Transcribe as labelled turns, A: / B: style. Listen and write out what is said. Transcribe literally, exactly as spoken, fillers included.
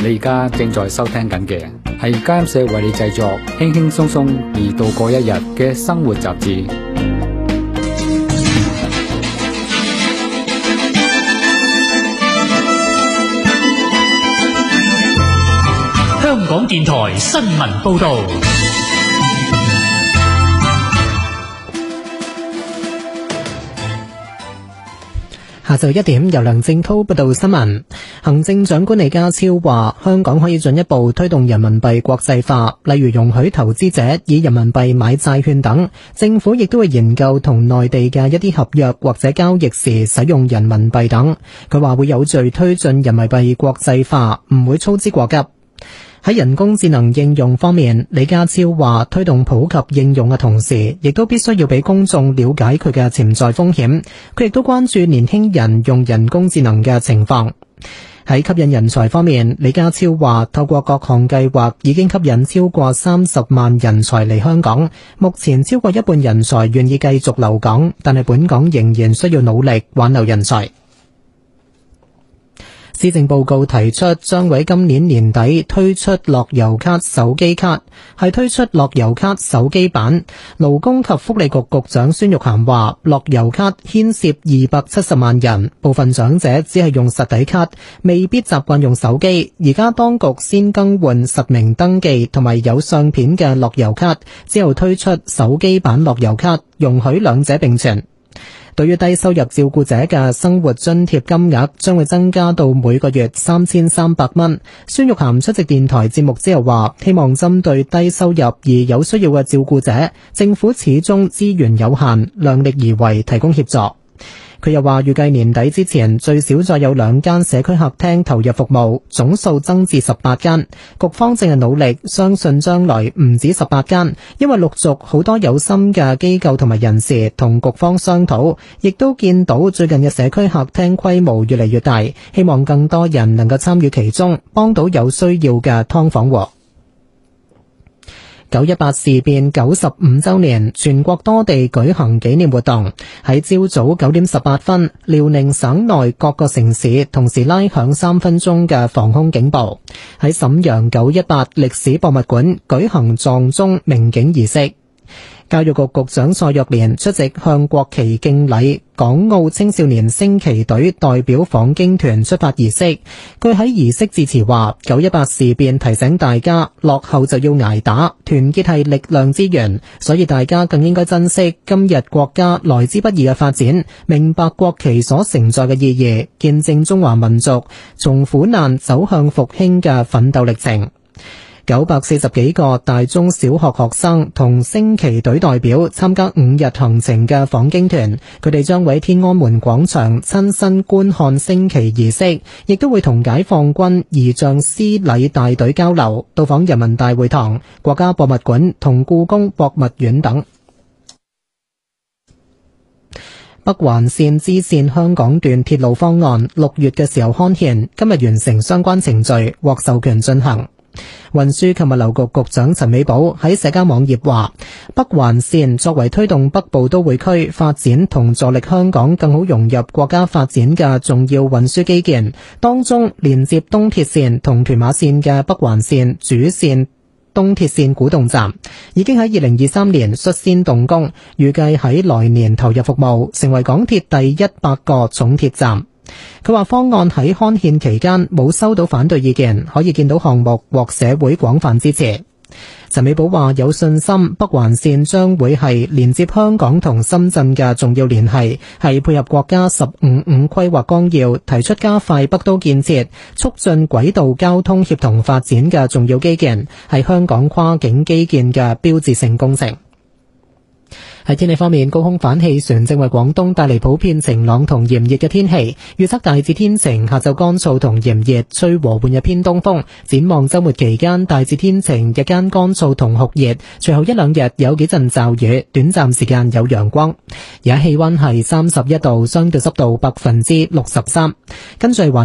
A: 你而家正在收聽緊嘅係家音社為你製作輕輕鬆鬆而度過一日嘅生活雜誌。
B: 香港電台新聞報道。
C: 下晝一點，由梁正濤報道新聞。行政長官李家超話，香港可以進一步推動人民幣國際化，例如容許投資者以人民幣買債券等。政府亦都會研究同內地嘅一啲合約或者交易時使用人民幣等。佢話會有序推進人民幣國際化，唔會操之過急。喺人工智能應用方面，李家超話推動普及應用嘅同時，亦都必須要俾公眾了解佢嘅潛在風險。佢亦都關注年輕人用人工智能嘅情況。喺吸引人才方面，李家超話透過各項計劃已經吸引超過三十萬人才嚟香港，目前超過一半人才願意繼續留港，但係本港仍然需要努力挽留人才。施政報告提出將喺今年年底推出樂悠卡手機卡，係推出樂悠卡手機版。勞工及福利局局長孫玉菡話，樂悠卡牽涉二百七十萬人，部分長者只係用實體卡，未必習慣用手機。而家當局先更換實名登記同埋有相片嘅樂悠卡，之後推出手機版樂悠卡，容許兩者並存。對於低收入照顧者嘅生活津貼金額將會增加到每個月三千三百蚊。孫玉菡出席電台節目之後話，希望針對低收入而有需要嘅照顧者，政府始終資源有限，量力而為提供協助。佢又話預計年底之前最少再有兩間社區客廳投入服務，總數增至十八間。局方正係努力，相信將來唔止十八間，因為陸續好多有心嘅機構同埋人士同局方商討，亦都見到最近嘅社區客廳規模越嚟越大，希望更多人能夠參與其中，幫到有需要嘅劏房戶。九一八事變九十五周年，全國多地舉行紀念活動。喺朝早九點十八分，遼寧省內各個城市同時拉響三分鐘嘅防空警報。喺瀋陽九一八歷史博物館舉行撞鐘鳴警儀式。教育局局長蔡若蓮出席向國旗敬禮，港澳青少年升旗隊代表訪京團出發儀式。佢喺儀式致辭話，九一八事變提醒大家，落後就要挨打，團結係力量之源，所以大家更應該珍惜今日國家來之不易嘅發展，明白國旗所承載嘅意義，見證中華民族從苦難走向復興嘅奮鬥歷程。九百四十幾個大中小學學生同升旗隊代表參加五日行程嘅訪京團，佢哋將會喺天安門廣場親身觀看升旗儀式，亦都會同解放軍儀仗師禮大隊交流，到訪人民大會堂、國家博物館同故宮博物院等。北環綫支綫香港段鐵路方案六月嘅時候刊憲，今日完成相關程序，獲授權進行。運輸及物流局局長陳美寶喺社交網頁話，北環綫作為推動北部都會區發展同助力香港更好融入國家發展嘅重要運輸基建，當中連接東鐵綫同屯馬綫嘅北環綫主線東鐵綫古洞站已經喺二零二三年率先動工，預計喺來年投入服務，成為港鐵第一百個重鐵站。佢話方案喺刊憲期間冇收到反對意見，可以見到項目獲社會廣泛支持。陳美寶話有信心北環綫將會係連接香港同深圳嘅重要聯繫，係配合國家十五五規劃綱要提出加快北都建設、促進軌道交通協同發展嘅重要基建，係香港跨境基建嘅標誌性工程。喺天氣方面，高空反氣旋正為廣東帶嚟普遍晴朗同炎熱嘅天氣，預測大致天晴，下晝乾燥同炎熱，吹和緩嘅偏東風。展望周末期間大致天晴，日間乾燥同酷熱，隨後一兩日有幾陣驟雨，短暫時間有陽光。而家氣溫係三十一度，相對濕度百分之六十三。跟住環